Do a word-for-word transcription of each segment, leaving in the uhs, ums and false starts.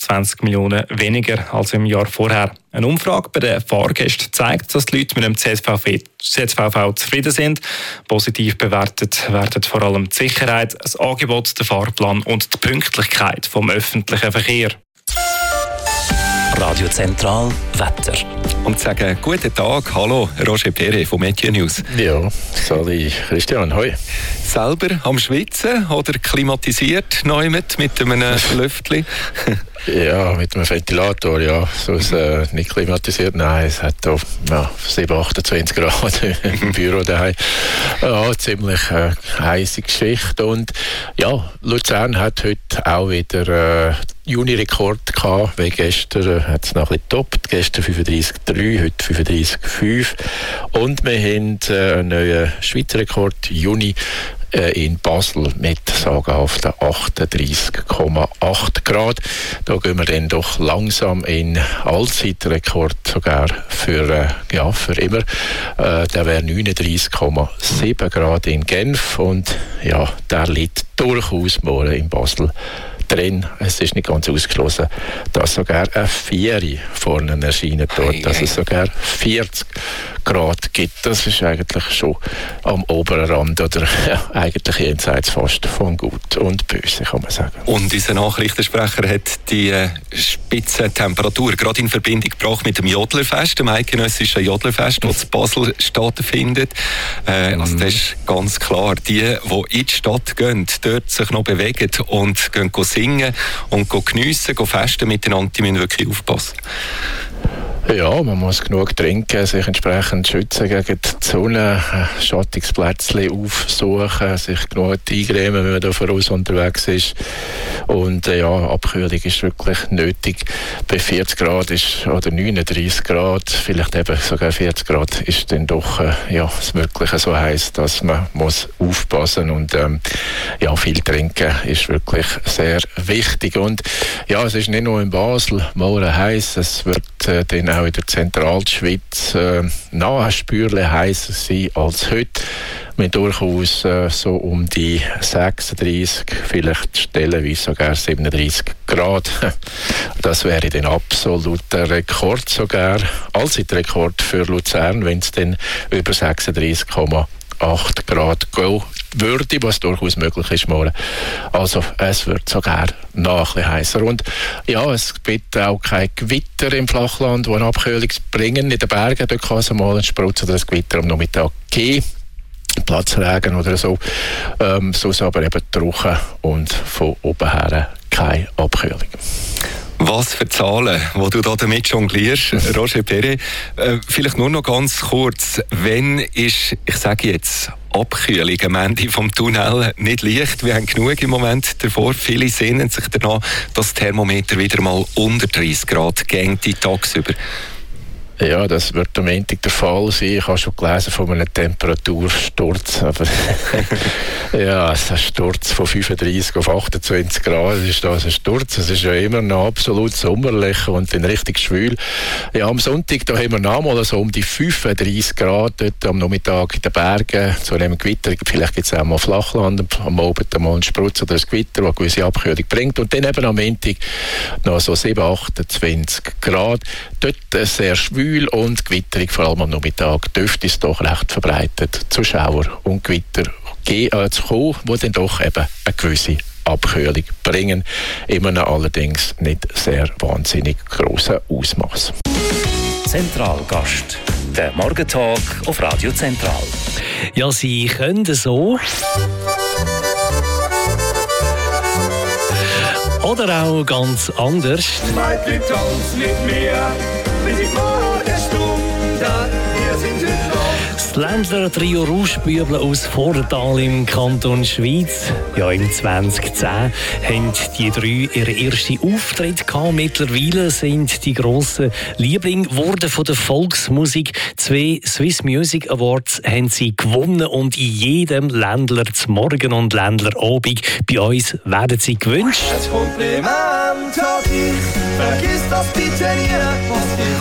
vierundzwanzig Millionen weniger als im Jahr vorher. Eine Umfrage bei den Fahrgästen zeigt, dass die Leute mit dem Z V V, Z V V zufrieden sind. Positiv bewertet werden vor allem die Sicherheit, das Angebot, der Fahrplan und die Pünktlichkeit vom öffentlichen Verkehr. Radio Zentral Wetter. Und sagen guten Tag, hallo, Roger Perret von Meteo News. Ja, sali Christian, hoi. Selber am Schwitzen oder klimatisiert neu mit, mit einem Lüftchen? Ja, mit einem Ventilator, ja. So ist äh, nicht klimatisiert. Nein, es hat hier ja, sieben, achtundzwanzig Grad im Büro daheim. Ja, ziemlich äh, heisse Geschichte. Und ja, Luzern hat heute auch wieder äh, Juni-Rekord gehabt, weil gestern äh, hat es noch ein bisschen getoppt. Gestern fünfunddreißig Komma drei, heute fünfunddreißig Komma fünf. Und wir haben äh, einen neuen Schweizer Rekord, Juni, in Basel mit sagenhaften achtunddreißig Komma acht Grad. Da gehen wir dann doch langsam in Allzeitrekord sogar für, äh, ja, für immer. Äh, der wäre neununddreißig Komma sieben Grad in Genf und ja, der liegt durchaus morgen in Basel drin. Es ist nicht ganz ausgeschlossen, dass sogar eine Vieri vorne erscheint dort, dass es sogar vierzig Grad gibt. Das ist eigentlich schon am oberen Rand oder ja, eigentlich jenseits fast von Gut und Böse, kann man sagen. Und unser Nachrichtensprecher hat die äh, Spitzentemperatur gerade in Verbindung gebracht mit dem Jodlerfest, dem eidgenössischen Jodlerfest, das in Basel stattfindet. Äh, also das ist ganz klar, die, die in die Stadt gehen, dort sich noch bewegen und gehen singen und geniessen, festen miteinander, die müssen wirklich aufpassen. Ja, man muss genug trinken, sich entsprechend schützen gegen die Sonne, Schattungsplätzchen aufsuchen, sich genug eingremen, wenn man da voraus unterwegs ist. Und äh, ja, Abkühlung ist wirklich nötig. Bei vierzig Grad ist, oder neununddreißig Grad, vielleicht eben sogar vierzig Grad, ist dann doch äh, ja, es wirklich so heiß, dass man muss aufpassen und ähm, ja, viel trinken ist wirklich sehr wichtig. Und ja, es ist nicht nur in Basel morgen heiß, es wird äh, dann auch in der Zentralschweiz äh, noch ein Spürchen heißer sein als heute. Mit durchaus äh, so um die sechsunddreißig, vielleicht stellenweise sogar siebenunddreißig Grad. Das wäre dann absoluter Rekord sogar, Allzeitrekord für Luzern, wenn es dann über sechsunddreißig Komma acht Grad gehen würde, was durchaus möglich ist morgen. Also es wird sogar noch ein bisschen heißer. Und ja, es gibt auch kein Gewitter im Flachland, das eine Abkühlung bringen. In den Bergen dort kann es mal ein Sprutz oder ein Gewitter am Nachmittag geben. Platzregen oder so. Ähm, sonst aber eben trocken und von oben her keine Abkühlung. Was für Zahlen, die du da damit jonglierst, Roger Perret. Äh, vielleicht nur noch ganz kurz, wenn ist, ich sage jetzt, Abkühlung am Ende vom Tunnel nicht leicht? Wir haben genug im Moment davor. Viele sehnen sich danach, dass das Thermometer wieder mal unter dreißig Grad geht tagsüber. Ja, das wird am Montag der Fall sein. Ich habe schon gelesen von einem Temperatursturz. Aber ja, ein Sturz von fünfunddreißig auf achtundzwanzig Grad, das ist das ein Sturz. Es ist ja immer noch absolut sommerlich und dann richtig schwül. Ja, am Sonntag da haben wir nochmal so um die fünfunddreißig Grad dort am Nachmittag in den Bergen. Zu einem Gewitter, vielleicht gibt es auch mal Flachland, am Abend mal einen Sprutz oder ein Gewitter, das eine gewisse Abkühlung bringt. Und dann eben am Montag noch so sieben, achtundzwanzig Grad. Dort sehr schwül und Gewitterung, vor allem am Nachmittag, dürfte es doch recht verbreitet zu Schauer und Gewitter äh, zu kommen, die dann doch eben eine gewisse Abkühlung bringen. Immer noch allerdings nicht sehr wahnsinnig grossen Ausmaß. Zentralgast, der Morgentalk auf Radio Zentral. Ja, Sie können so. Oder auch ganz anders. Michael tanzt mit mir, bis ich Morgenstunde, wir sind heute noch. Das Ländler Trio Rauschbüble aus Vortal im Kanton Schweiz. Ja, im zwanzig zehn haben die drei ihren ersten Auftritt gehabt. Mittlerweile sind die grossen Lieblinge geworden von der Volksmusik. Zwei Swiss Music Awards haben sie gewonnen und in jedem Ländler zum Morgen und Ländler Abend bei uns werden sie gewünscht. Das Kompliment hat ich, vergiss das bitte nie, was ich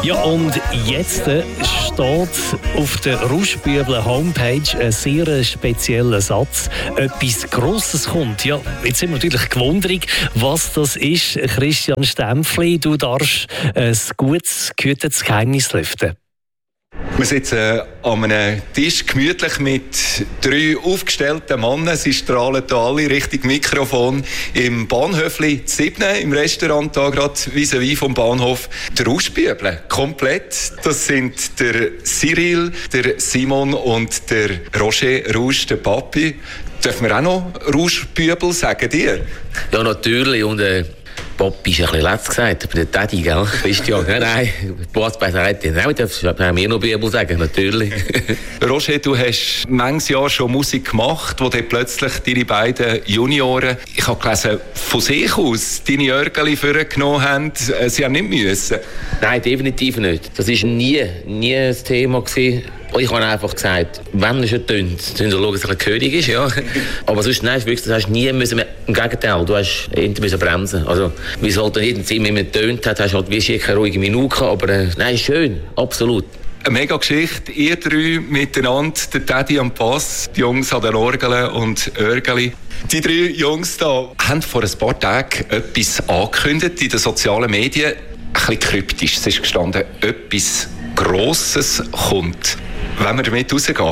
Ja, und jetzt äh, steht auf der Rauschbübel Homepage ein sehr spezieller Satz. Etwas Grosses kommt. Ja, jetzt sind wir natürlich gewundert, was das ist. Christian Stempfli, du darfst ein gutes, gehütetes Geheimnis lüften. Wir sitzen an einem Tisch gemütlich mit drei aufgestellten Männern. Sie strahlen hier alle Richtung Mikrofon im Bahnhöfli Sibne, im Restaurant hier gerade vis-à-vis vom Bahnhof. Der Rauschbübel, komplett. Das sind der Cyril, der Simon und der Roger Rausch, der Papi. Dürfen wir auch noch Rauschbübel sagen, dir? Ja, natürlich. Und, äh Papi ist ein bisschen letzt gesagt, aber der Daddy, gell? Christian, nein, nein, Boas bei der Seite, nein, darfst du mir noch Bibel sagen, natürlich. Roger, du hast manches Jahr schon Musik gemacht, wo dann plötzlich deine beiden Junioren, ich habe gelesen, von sich aus deine Jörgeli vorgenommen haben, sie haben nicht müssen. Nein, definitiv nicht. Das war nie, nie ein Thema gewesen. Ich habe einfach gesagt, wenn es schon tönt, dann schauen, dass es ein König ist, ja. Aber sonst, nein, wirklich, das hast du nie müssen, im Gegenteil, du hast hinterher bremsen. Also, wie es halt in jedem Zimmer immer tönt hat, hast du halt wie keine ruhige Minute gehabt, aber äh, nein, schön, absolut. Eine mega Geschichte, ihr drei miteinander, der Daddy am Bass, die Jungs an den Orgeln und Örgeli. Die drei Jungs da haben vor ein paar Tagen etwas angekündigt in den sozialen Medien, ein bisschen kryptisch, es ist gestanden, etwas Grosses kommt. Wollen wir damit rausgehen?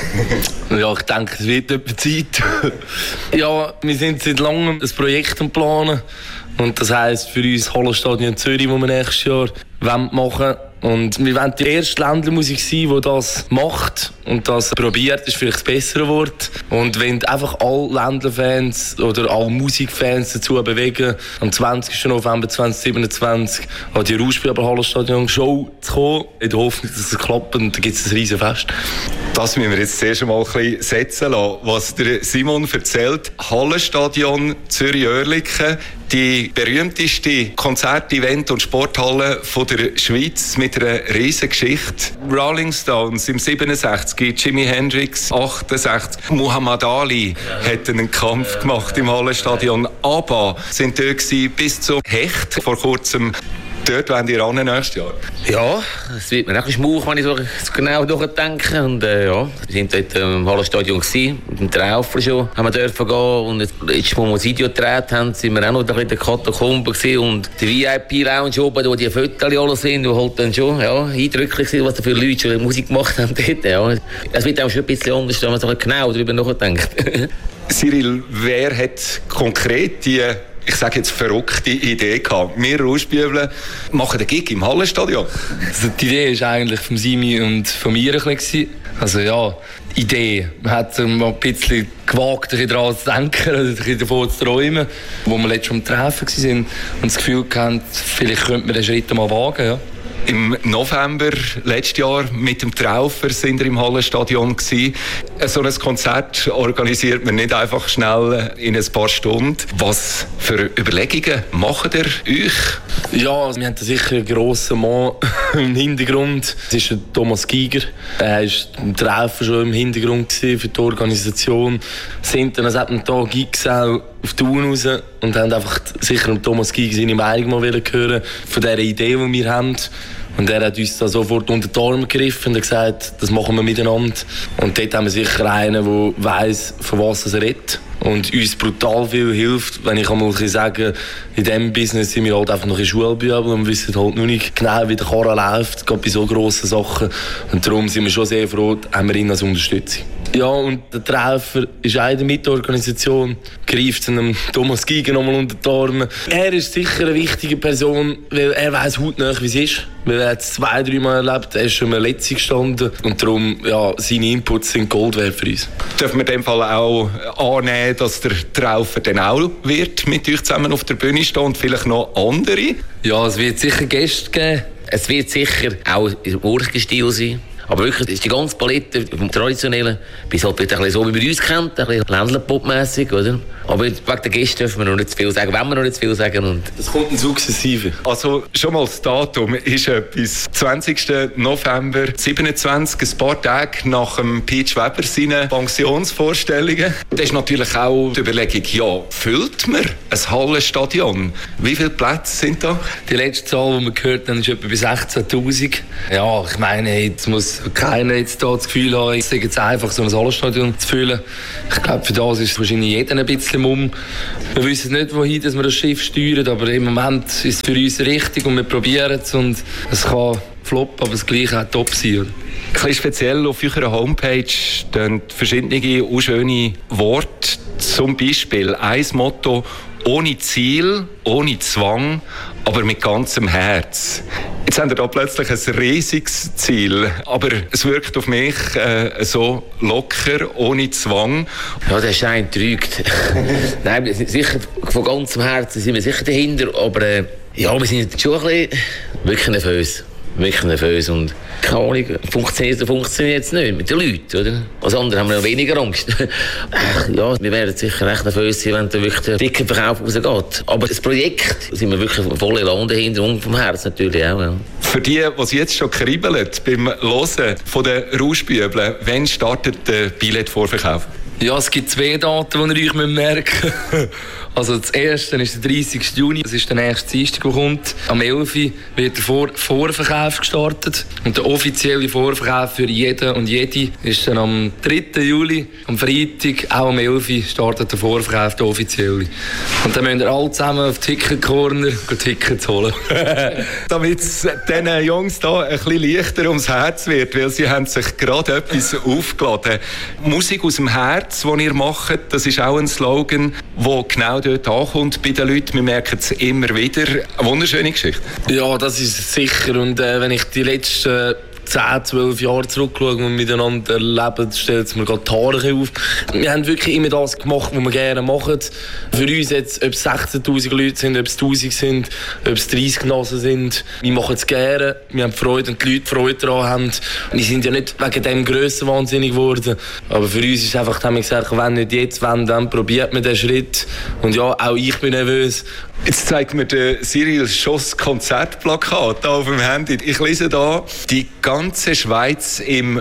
Ja, ich denke, es wird etwa Zeit. Ja, wir sind seit langem ein Projekt am Planen. Und das heisst für uns Hallenstadion Zürich, das wir nächstes Jahr machen wollen. Und wir wollen die erste Ländlermusik sein, die das macht und das probiert, ist vielleicht das bessere Wort. Und wenn einfach alle Ländlerfans oder alle Musikfans dazu bewegen, am zwanzigsten November zweitausendsiebenundzwanzig an die Rauschbübel Hallenstadion Show zu kommen, in der Hoffnung, dass es klappt und dann gibt es ein riesen Fest. Das müssen wir jetzt zuerst einmal ein bisschen setzen lassen. Was der Simon erzählt, Hallenstadion Zürich-Oerlikon, die berühmteste Konzert-, Event- und Sporthalle von der Schweiz mit einer riesen Geschichte. Rolling Stones im siebenundsechzig, Jimi Hendrix achtundsechzig, Muhammad Ali hat einen Kampf gemacht im Hallenstadion. ABBA sind dort gewesen, bis zum Hecht vor kurzem. Dort wollen die ran nächstes Jahr. Ja, es wird mir auch ein Schmuch, wenn ich so genau durchdenke. Und äh, ja, wir waren dort im Hallenstadion gewesen, mit dem Traufer schon, haben wir dürfen gehen. Und jetzt, jetzt, wo wir das Video gedreht haben, sind wir auch noch in der Katakombe gewesen. Und die V I P-Lounge oben, wo die Fotos alle sind, wo halt dann schon ja, eindrücklich sind, was da für Leute schon Musik gemacht haben dort. Ja. Es wird auch schon ein bisschen anders, wenn man so genau darüber nachdenkt. Cyril, wer hat konkret die, ich sage jetzt, verrückte Idee gehabt? Wir Rauschbübel machen den Gig im Hallenstadion. Also die Idee war eigentlich von Simi und von mir ein bisschen. Also ja, Idee. Man hat mal ein bisschen gewagt, ein bisschen daran zu denken, ein bisschen davon zu träumen, wo wir letztes Mal am Treffen waren und das Gefühl hatten, vielleicht könnte man den Schritt mal wagen. Ja. Im November letztes Jahr mit dem Traufer sind wir im Hallenstadion gewesen. So ein Konzert organisiert man nicht einfach schnell in ein paar Stunden. Was für Überlegungen macht ihr euch? Ja, also wir haben da sicher einen grossen Mann im Hintergrund. Das ist Thomas Giger. Er war im Traufer schon im Hintergrund für die Organisation. Sind dann an diesem Tag Gigs auch auf die Thun raus und haben einfach sicher Thomas Giger seine Meinung mal hören von dieser Idee, die wir haben. Und er hat uns da sofort unter die Arme gegriffen und gesagt, das machen wir miteinander. Und dort haben wir sicher einen, der weiss, von was er redet. Und uns brutal viel hilft. Wenn ich einmal sagen kann, in diesem Business sind wir halt einfach noch in Schulbübel und wir wissen halt noch nicht genau, wie der Karren läuft, gerade bei so grossen Sachen. Und darum sind wir schon sehr froh, haben wir ihn als Unterstützung. Ja, und der Traufer ist auch in der Mitorganisation, greift einem Thomas Giger nochmal unter die Arme. Er ist sicher eine wichtige Person, weil er weiss hautnah, wie es ist. Weil er hat es zwei, drei Mal erlebt, er ist schon mal letztlich gestanden. Und darum, ja, seine Inputs sind Gold wert für uns. Dürfen wir in dem Fall auch annehmen, dass der Traufer dann auch wird mit euch zusammen auf der Bühne stehen und vielleicht noch andere? Ja, es wird sicher Gäste geben. Es wird sicher auch im Orchesterstil sein. Aber wirklich, das ist die ganze Palette vom Traditionellen, bis halt ein bisschen so, wie wir uns kennen, ein bisschen Ländler-Pop-mässig, oder? Aber wegen der Gäste dürfen wir noch nicht zu viel sagen, wenn wir noch nicht zu viel sagen. Und das kommt in sukzessive. Also schon mal das Datum ist etwas. zwanzigsten November siebenundzwanzig, ein paar Tage nach dem Peach Weber seine Pensionsvorstellungen. Das ist natürlich auch die Überlegung, ja, füllt man ein Hallenstadion? Wie viele Plätze sind da? Die letzte Zahl, die wir gehört haben, ist etwa bei sechzehntausend. Ja, ich meine, jetzt muss keiner jetzt da das Gefühl haben, es ist jetzt einfach so ein Hallenstadion zu füllen. Ich glaube, für das ist wahrscheinlich jeder ein bisschen mumm. Wir wissen nicht, wohin dass wir das Schiff steuern, aber im Moment ist es für uns richtig und wir probieren es und es kann floppen, aber es gleich auch top sein. Ein bisschen speziell auf eurer Homepage stehen verschiedene und schöne Worte. Zum Beispiel ein Motto: ohne Ziel, ohne Zwang, aber mit ganzem Herz. Jetzt haben wir da plötzlich ein riesiges Ziel, aber es wirkt auf mich äh, so locker, ohne Zwang. ja, der Schein trügt. Nein, sicher, von ganzem Herzen sind wir sicher dahinter, aber äh, ja, wir sind schon ein bisschen wirklich nervös. Wirklich nervös und keine Ahnung, funktioniert funktioniert jetzt nicht mit den Leuten, oder? Als andere haben wir noch weniger Angst. Ja, wir werden sicher recht nervös sein, wenn da wirklich der dicke Verkauf rausgeht. Aber das Projekt, da sind wir wirklich voll Elan dahinter und vom Herz natürlich auch. Ja. Für die, die jetzt schon kribbeln beim Hören von den Rauschbübeln, wann startet der Billetvorverkauf? Ja, es gibt zwei Daten, die ihr euch merken müsst. Also das erste ist der dreißigsten Juni, das ist der nächste Dienstag, der kommt. Am elften wird der Vor- Vorverkauf gestartet. Und der offizielle Vorverkauf für jeden und jede ist dann am dritten Juli, am Freitag, auch am elften startet der Vorverkauf, der offizielle. Und dann müsst ihr alle zusammen auf Ticket Corner Tickets holen. Damit es diesen Jungs hier ein bisschen leichter ums Herz wird, weil sie haben sich gerade etwas aufgeladen. Musik aus dem Herz, die ihr macht, das ist auch ein Slogan, der genau dort ankommt bei den Leuten. Wir merken es immer wieder. Eine wunderschöne Geschichte. Ja, das ist sicher. Und äh, wenn ich die letzten zehn, zwölf Jahre zurückschaue und wir miteinander erleben, stellt es mir gerade die Haare auf. Wir haben wirklich immer das gemacht, was wir gerne machen. Für uns jetzt, ob es sechzehntausend Leute sind, ob es tausend sind, ob es dreißig Nasen sind, wir machen es gerne. Wir haben Freude und die Leute Freude daran haben. Wir sind ja nicht wegen dem Grössen wahnsinnig geworden. Aber für uns ist einfach, haben wir gesagt, wenn nicht jetzt, wenn, dann probiert man den Schritt. Und ja, auch ich bin nervös. Jetzt zeigt mir der Cyril Schoss Konzertplakat hier auf dem Handy. Ich lese da: die ganze Schweiz im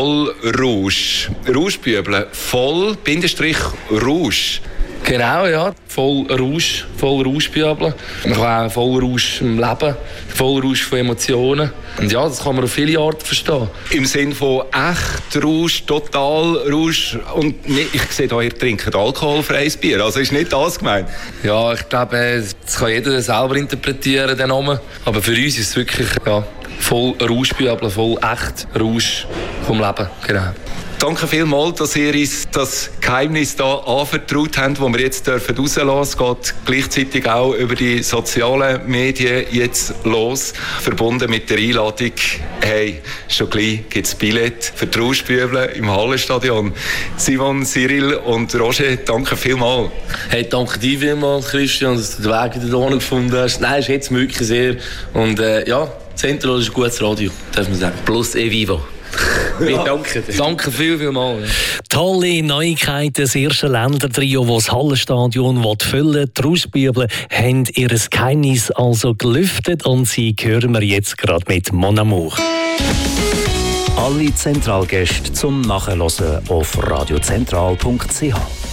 Vollrausch. Rauschbübeln, voll, Bindestrich, Rausch. Genau, ja. Voll Rausch, voll Rauschbübeln. Man kann auch voll Rausch im Leben, voll Rausch von Emotionen. Und ja, das kann man auf viele Arten verstehen. Im Sinn von echt Rausch, total Rausch. Und nicht, ich sehe hier, ihr trinkt alkoholfreies Bier. Also ist nicht das gemeint? Ja, ich glaube, das kann jeder selber interpretieren, den Namen. Aber für uns ist es wirklich ja, voll Rauschbübeln, voll echt Rausch vom Leben. Genau. Danke vielmals, dass ihr uns das Geheimnis hier anvertraut habt, das wir jetzt dürfen rauslassen. Es geht gleichzeitig auch über die sozialen Medien jetzt los, verbunden mit der Einladung. Hey, schon gleich gibt es Billett für die Rauschbübeln im Hallenstadion. Simon, Cyril und Roger, danke vielmals. Hey, danke dir vielmals, Christian, dass du den Weg hierher gefunden hast. Nein, ist jetzt wirklich sehr. Und äh, ja, Zentral ist ein gutes Radio, darf man sagen. Plus e vivo. Ja. Danke dir. Danke viel, viel mal. Tolle Neuigkeit, das erste Ländertrio, das das Hallenstadion füllen will. Die Rauschbübeln haben ihr Geheimnis also gelüftet und sie hören wir jetzt gerade mit Mon Amour. Alle Zentralgäste zum Nachhören auf radiozentral punkt c h.